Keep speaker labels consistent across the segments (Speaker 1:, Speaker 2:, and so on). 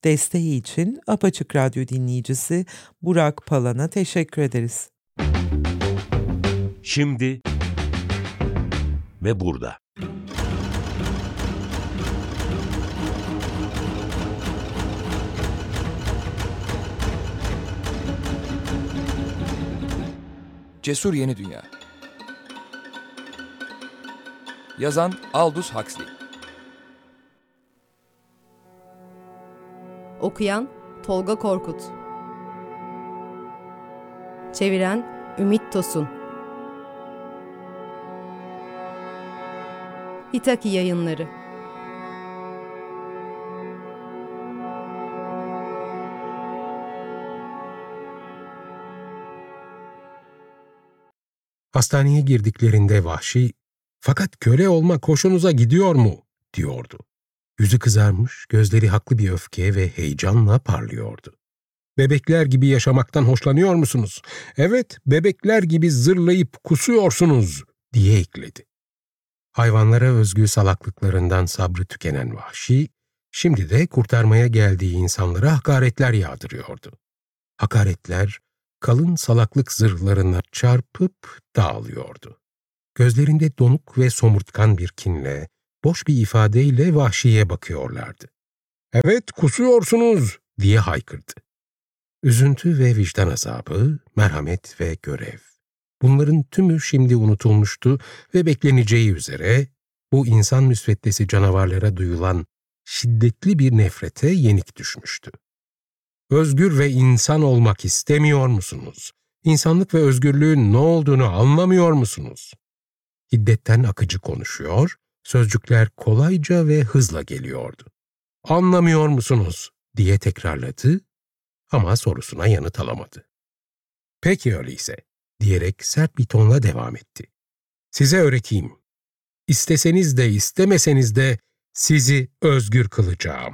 Speaker 1: Desteği için Apaçık Radyo dinleyicisi Burak Palan'a teşekkür ederiz.
Speaker 2: Şimdi ve burada.
Speaker 3: Cesur Yeni Dünya. Yazan Aldous Huxley.
Speaker 4: Okuyan Tolga Korkut. Çeviren Ümit Tosun. İtaki Yayınları.
Speaker 5: Hastaneye girdiklerinde Vahşi, "Fakat köle olmak hoşunuza gidiyor mu?" diyordu. Yüzü kızarmış, gözleri haklı bir öfke ve heyecanla parlıyordu. "Bebekler gibi yaşamaktan hoşlanıyor musunuz? Evet, bebekler gibi zırlayıp kusuyorsunuz," diye ekledi. Hayvanlara özgü salaklıklarından sabrı tükenen Vahşi, şimdi de kurtarmaya geldiği insanlara hakaretler yağdırıyordu. Hakaretler, kalın salaklık zırhlarına çarpıp dağılıyordu. Gözlerinde donuk ve somurtkan bir kinle, boş bir ifadeyle Vahşi'ye bakıyorlardı. "Evet, kusuyorsunuz," diye haykırdı. Üzüntü ve vicdan azabı, merhamet ve görev. Bunların tümü şimdi unutulmuştu ve bekleneceği üzere bu insan müsveddesi canavarlara duyulan şiddetli bir nefrete yenik düşmüştü. "Özgür ve insan olmak istemiyor musunuz? İnsanlık ve özgürlüğün ne olduğunu anlamıyor musunuz?" Hiddetten akıcı konuşuyor, sözcükler kolayca ve hızla geliyordu. "Anlamıyor musunuz?" diye tekrarladı ama sorusuna yanıt alamadı. "Peki öyleyse," diyerek sert bir tonla devam etti. "Size öğreteyim. İsteseniz de istemeseniz de sizi özgür kılacağım."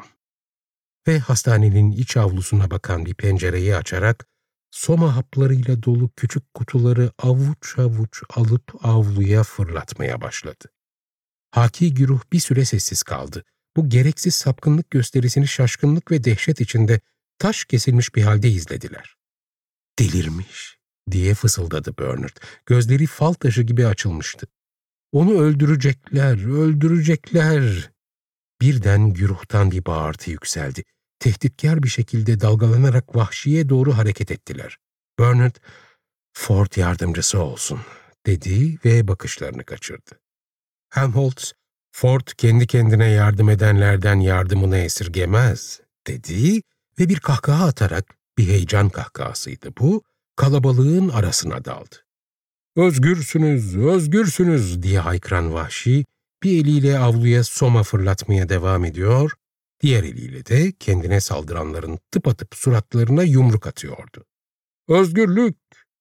Speaker 5: Ve hastanenin iç avlusuna bakan bir pencereyi açarak soma haplarıyla dolu küçük kutuları avuç avuç alıp avluya fırlatmaya başladı. Haki güruh bir süre sessiz kaldı. Bu gereksiz sapkınlık gösterisini şaşkınlık ve dehşet içinde taş kesilmiş bir halde izlediler. "Delirmiş," diye fısıldadı Bernard. Gözleri fal taşı gibi açılmıştı. "Onu öldürecekler, öldürecekler." Birden güruhtan bir bağırtı yükseldi. Tehditkar bir şekilde dalgalanarak Vahşi'ye doğru hareket ettiler. Bernard, "Ford yardımcısı olsun," dedi ve bakışlarını kaçırdı. Helmholtz, "Ford kendi kendine yardım edenlerden yardımını esirgemez," dedi ve bir kahkaha atarak, bir heyecan kahkahasıydı bu, kalabalığın arasına daldı. "Özgürsünüz, özgürsünüz," diye haykıran Vahşi, bir eliyle avluya soma fırlatmaya devam ediyor, diğer eliyle de kendine saldıranların tıpatıp suratlarına yumruk atıyordu. "Özgürlük!"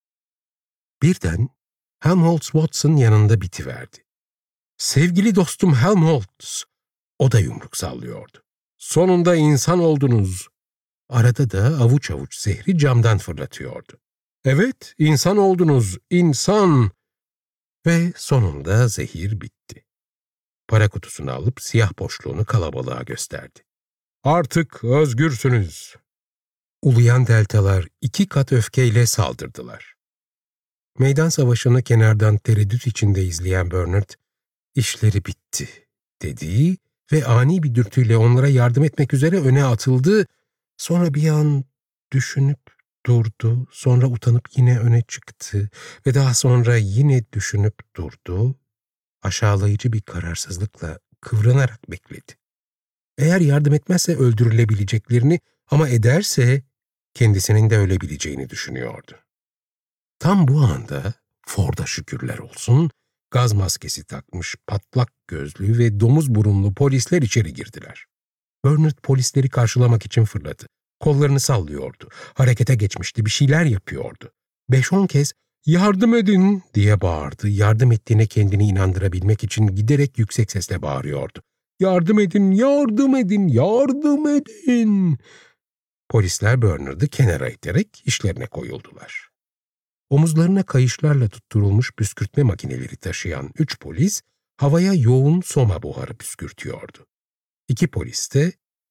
Speaker 5: Birden Helmholtz Watson yanında bitiverdi. "Sevgili dostum Helmholtz!" O da yumruk sallıyordu. "Sonunda insan oldunuz!" Arada da avuç avuç zehri camdan fırlatıyordu. "Evet, insan oldunuz, insan!" Ve sonunda zehir bitti. Para kutusunu alıp siyah boşluğunu kalabalığa gösterdi. "Artık özgürsünüz." Uluyan deltalar 2 kat öfkeyle saldırdılar. Meydan savaşını kenardan tereddüt içinde izleyen Bernard, "İşleri bitti," dedi ve ani bir dürtüyle onlara yardım etmek üzere öne atıldı. Sonra bir an düşünüp durdu, sonra utanıp yine öne çıktı ve daha sonra yine düşünüp durdu. Aşağılayıcı bir kararsızlıkla kıvranarak bekledi. Eğer yardım etmezse öldürülebileceklerini ama ederse kendisinin de ölebileceğini düşünüyordu. Tam bu anda Ford'a şükürler olsun, gaz maskesi takmış, patlak gözlü ve domuz burunlu polisler içeri girdiler. Bernard polisleri karşılamak için fırladı. Kollarını sallıyordu. Harekete geçmişti, bir şeyler yapıyordu. 5-10 kez "Yardım edin!" diye bağırdı. Yardım ettiğine kendini inandırabilmek için giderek yüksek sesle bağırıyordu. "Yardım edin, yardım edin, yardım edin!" Polisler Bernard'ı kenara iterek işlerine koyuldular. Omuzlarına kayışlarla tutturulmuş püskürtme makineleri taşıyan 3 polis havaya yoğun soma buharı püskürtüyordu. 2 polis de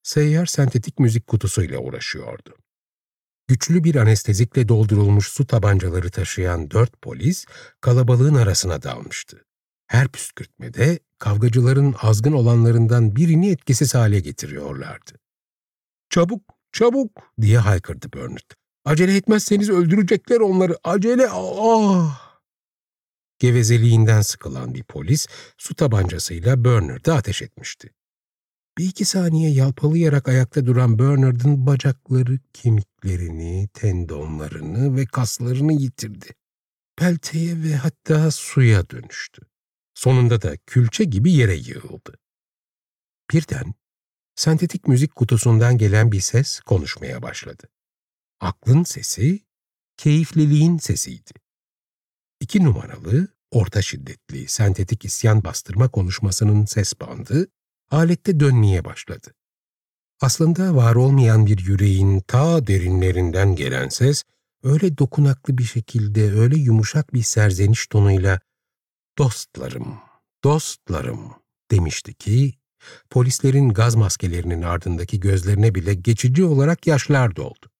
Speaker 5: seyyar sentetik müzik kutusuyla uğraşıyordu. Güçlü bir anestezikle doldurulmuş su tabancaları taşıyan 4 polis kalabalığın arasına dalmıştı. Her püskürtmede kavgacıların azgın olanlarından birini etkisiz hale getiriyorlardı. "Çabuk, çabuk!" diye haykırdı Bernard. "Acele etmezseniz öldürecekler onları. Acele! Ah!" Gevezeliğinden sıkılan bir polis su tabancasıyla Bernard'a ateş etmişti. Bir iki saniye yalpalayarak ayakta duran Bernard'ın bacakları kemiklerini, tendonlarını ve kaslarını yitirdi. Pelteye ve hatta suya dönüştü. Sonunda da külçe gibi yere yığıldı. Birden sentetik müzik kutusundan gelen bir ses konuşmaya başladı. Aklın sesi, keyifliliğin sesiydi. 2 numaralı, orta şiddetli, sentetik isyan bastırma konuşmasının ses bandı, alette dönmeye başladı. Aslında var olmayan bir yüreğin ta derinlerinden gelen ses, öyle dokunaklı bir şekilde, öyle yumuşak bir serzeniş tonuyla "Dostlarım, dostlarım" demişti ki, polislerin gaz maskelerinin ardındaki gözlerine bile geçici olarak yaşlar doldu.